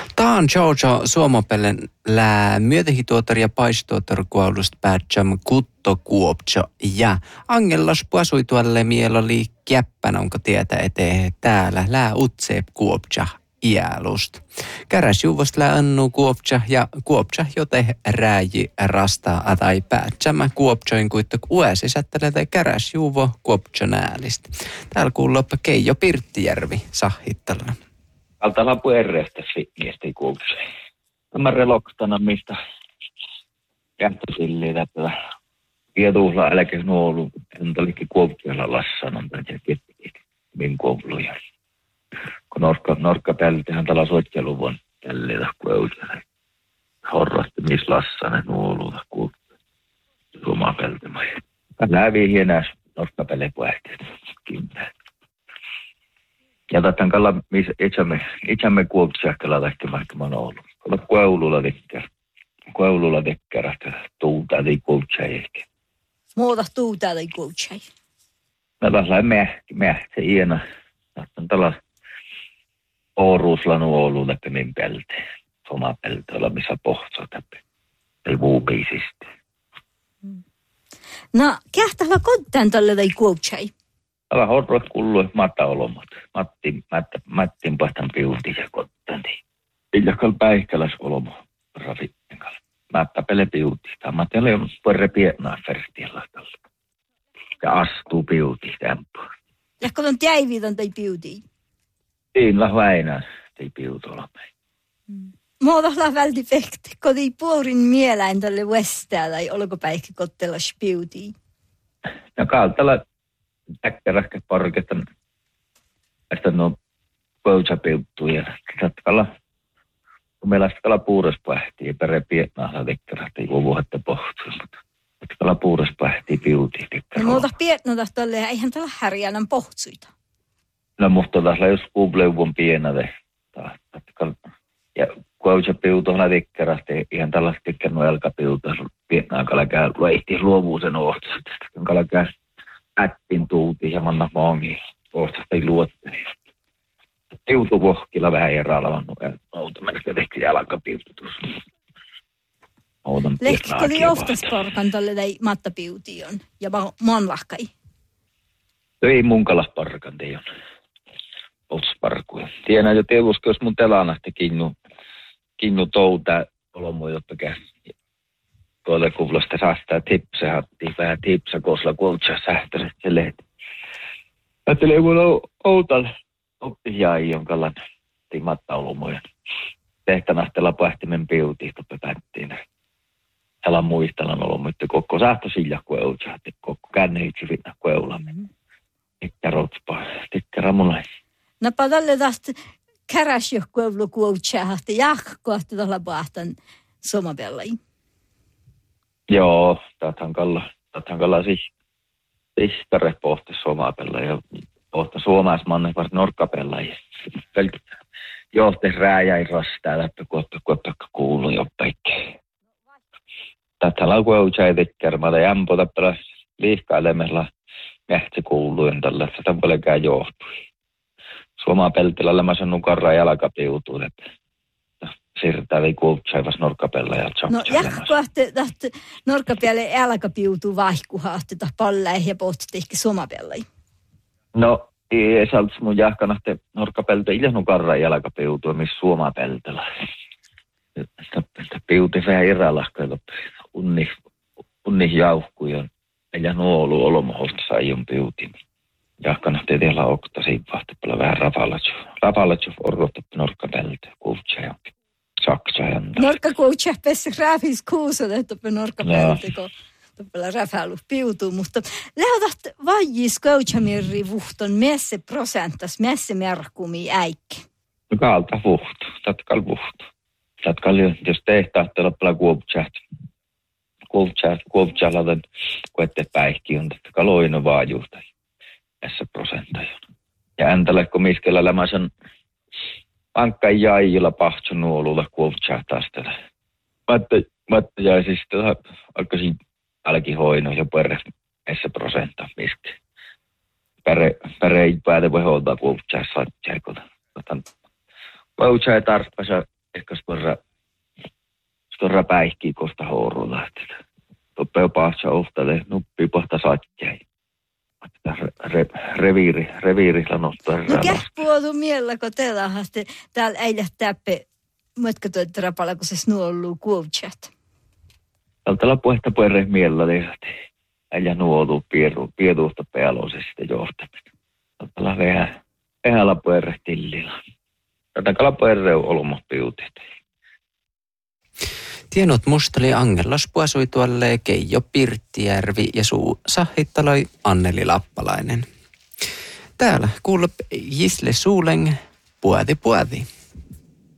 Taan Jojo suomopellen lää myötähituotar ja paistuotar kuolust päätsäm kutto kuopso ja angellas puasui tuolle mieloli käppänä, onko tietä eteen täällä lää utseep kuopsa iälust. Käräs juvost lää annu kuopsa ja kuopsa jote rääji rastaa tai päätsämä kuopsoin kuittu uäsi sättelee tai käräs juvo kuopso näälist. Täällä kuuluu Keijo Pirttijärvi sahitteluna. Alta lapu errestä miesti kuulseen. Tämä reloktana, mistä kähtösilleen tätä vietuusla älkä nuolu, entä olikin kuoppialla lassana, ja kettiin min kuopluja. Kun norkka pältehän tällä soitteluvon tälleen kuoppialla. Horrasti mis lassana nuolu kuoppialla. Suma pältemä. Lävi hienäs norkka pelle puhteet. Kimpää. Ja tätä kalla, missä itseämme kuopsiakkella lähtemättömän ollut. Olla koululla tekkärä, tuutaa tai kuopsiaikki. Muuta tuutaa tai kuopsiaikki. No tässä mähti iänä. Tässä on tällä oruuslanu ollut läpi min pelte. Soma pelte, olla missä pohtsaa läpi. Tai vuupiisistä. No, kähtäällä kontaan tälle tai kuopsiaikki? Ala horrot kullui mataolomat. Mattin pahtan piuti ja kottani. Iljakal päihkäläs olomo rafittenkal. Matta pele piuti. Tämä teille on puolre pienaa ferstiellä tällä. Ja astuu piuti tämpo. Ja kun on täiviton tai piuti? Siinä väinä tai piuti olemme. Muodolla välti pekti, kun ei puorin mieläin tälle westää tai olko päihkä kottelas piuti? No kaltalla äkkärähkä parketan. Tästä no pöytäpiuttuja. Jatkalla. Kun meillä jatkalla puures pähtii ja perä pietnahla tekkärähti vuovuhette pohtuu. Jatkalla puures pähtii piuti tekkärähti. No muuta pietnahla tolle ja eihän tällä härjänän pohtsuita. No musta tässä jos kuubleuvon pienade. Ja pöytäpiuttuhla tekkärähti ihan tällaista tekkärnut jalkapiuttuja. Pietnahkalla käy luehti luovuusen ohtsat. Jatkalla käy ättin tuuti ja manna maangiin. Ohtsasta ei luotteli. Piutuvohkilla vähän eräällä nouta mennä tehtiin jalkapiututus. Lehkikö oli oftasporkan tolle tai mattapiution ja monlahkai? Ei munkalasparkan teijon. Oftasparkuja. Tiedän jo teevuski, jos mun telanahti kinnu touta olomu, jotta tuolle kuvlasta saastaa tipsahatti. Vähän tipsakosla kuoltsaa sähtäret se lehti. Ajattelin, kun on outan oppijai, jonka lan timatta olomuja. Tehtanahtella pähtimen piutiin, kun päättiin. Täällä muistellaan olomuitte koko sähtösillä, kun eutsaatti. Koko känneitsi vinna, kun eulamme. Tikkä rotspaa, tikkä ramulai. No padalle tästä käräs johku eulu kuoutsaahti. Jahkoahti tuolla pahtan somapellai. Joo, tähän kalla sihtare pohti somapella ja pohti suomaismanne var norkkapella ja johti rääjäi rastaa läpi kuoppa kuului jo päikki. Tätä laukua uusai tekkärmällä ja ämpota pelas liihkailemella mähtsi kuuluin tällä, sitä puolenkään johtui. Suomapeltillä lämmäsen nukarraa jalkapiutuu läpi. Siirtää ei kuulutsaivas norkkapella ja no jahkoahti tähti norkkapelle jalkapiutuu vaihkuhaahti tai palleihin ja pohti tehki somapellai. No ei salts mun jahkanahti norkkapeltä ilman karraa jalkapiutuu missä suomapeltellä. Piuti vähän irralahkoilla unni jauhkuja ja nuolu olomohosta saijun piutin. Jahkanahti teillä okta siivahti paljon vähän rapalatsu orrottu norkkapeltä kuulutsaivasti. Norkka kuutsa pessi rääfis kuusun, että norkka peltiko tuolla räfäilu piutuu, mutta lähdet vajis koutsamirri vuhton messe prosenttas messe merkkumi äikki. No kalta vuhtu, tatkal vuhtu. Tatkal jos tehtaat loppala kuoptsaladan kuette päihki on tatkal loino vaajuusta messe prosenttajana. Ja äntälä kun miskellä lämäsen Ankkai jäijillä pahtsu nuolulla kuoptsaa tästä. Matta jäi siis alkaisin alki hoino ja peressä prosenta miski. Päre ei päätä voi hoitaa kuoptsaa satjaa. Kuoptsaa tarppasa ehkä skorra päihkii kosta hourulla. Toppeo pahtsa ohtale nuppi pohta satjai. Reviiri sanotaan. No kähpuotu miellä, kun teillä haaste täällä ei lähtääppe matkatöitä rapalla, kun se snuolluu kuovchat. Täällä puhetta puerre miellä lehti. Äijä nuoluu pieruusta pealoisesta johtamista. Täällä vähällä puerre tillillä. Tätä puerre on olma piutit. Tienot musteli Angellas puasui tuolle Keijo Pirttijärvi ja suu sahittaloi Anneli Lappalainen. Täällä kuulup Gisle Suuleng, puadi.